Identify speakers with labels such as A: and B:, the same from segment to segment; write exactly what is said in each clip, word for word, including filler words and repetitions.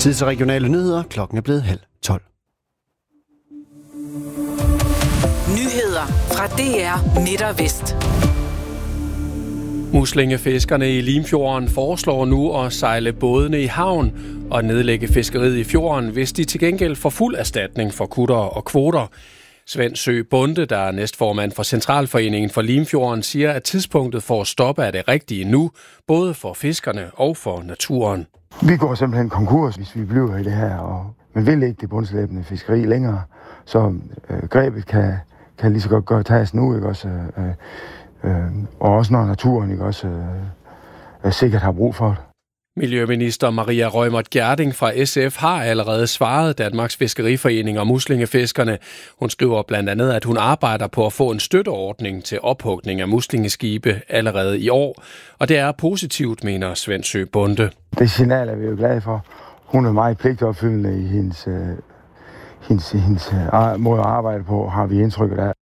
A: Tid til regionale nyheder. Klokken er blevet halv tolv.
B: Nyheder fra D R Midt og Vest.
C: Muslingefiskerne i Limfjorden foreslår nu at sejle bådene i havn og nedlægge fiskeriet i fjorden, hvis de til gengæld får fuld erstatning for kutter og kvoter. Svend Sø Bonde, der er næstformand for Centralforeningen for Limfjorden, siger, at tidspunktet for at stoppe er det rigtige nu, både for fiskerne og for naturen.
D: Vi går simpelthen konkurs, hvis vi bliver i det her, og man vil ikke det bundslæbende fiskeri længere, så øh, grebet kan, kan lige så godt gøre tages nu, ikke også? Øh, øh, og også når naturen ikke også øh, sikkert har brug for det.
C: Miljøminister Maria Reumert Gjerding fra S F har allerede svaret Danmarks Fiskeriforening og muslingefiskerne. Hun skriver blandt andet, at hun arbejder på at få en støtteordning til ophugning af muslingeskibe allerede i år. Og det er positivt, mener Svend Sø Bonde.
D: Det signal er vi jo glade for. Hun er meget pligtopfyldende i hendes, øh, hendes, hendes øh, måde at arbejde på, har vi indtrykket af.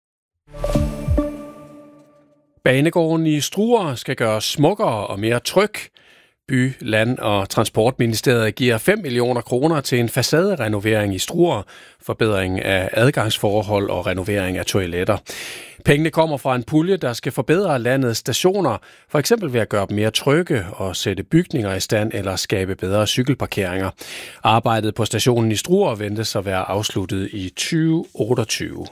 C: Banegården i Struer skal gøres smukkere og mere tryg. By-, Land- og Transportministeriet giver fem millioner kroner til en facaderenovering i Struer, forbedring af adgangsforhold og renovering af toiletter. Pengene kommer fra en pulje, der skal forbedre landets stationer, for eksempel ved at gøre dem mere trygge og sætte bygninger i stand eller skabe bedre cykelparkeringer. Arbejdet på stationen i Struer ventes at være afsluttet i tyve otteogtyve.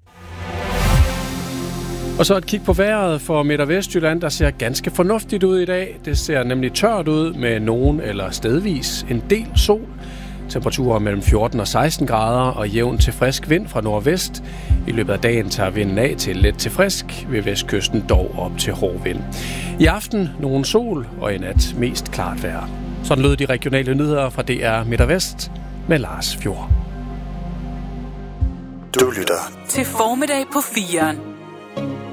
C: Og så et kig på vejret for Midt- og Vestjylland, der ser ganske fornuftigt ud i dag. Det ser nemlig tørt ud med nogen eller stedvis en del sol. Temperaturer mellem fjorten og seksten grader og jævn til frisk vind fra nordvest. I løbet af dagen tager vinden af til let til frisk, ved vestkysten dog op til hård vind. I aften nogen sol og i nat mest klart vejr. Sådan lød de regionale nyheder fra D R Midt- og Vest med Lars Fjord.
B: Du lytter til Formiddag på firen.